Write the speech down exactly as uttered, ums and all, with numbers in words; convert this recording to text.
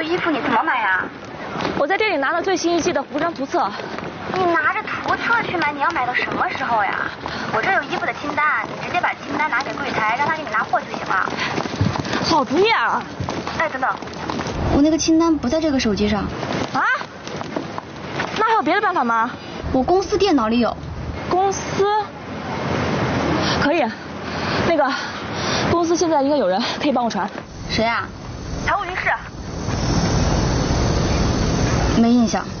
衣服你怎么买呀？ 我在店里拿了最新一季的服装图册。 你拿着图册去买，你要买到什么时候呀？我这有衣服的清单，你直接把清单拿给柜台，让他给你拿货就行了。 好主意啊！ 哎，等等，我那个清单不在这个手机上。 啊？那还有别的办法吗？ 我公司电脑里有。 公司？可以。那个，公司现在应该有人可以帮我传。 谁呀？ 财务云室。 没印象。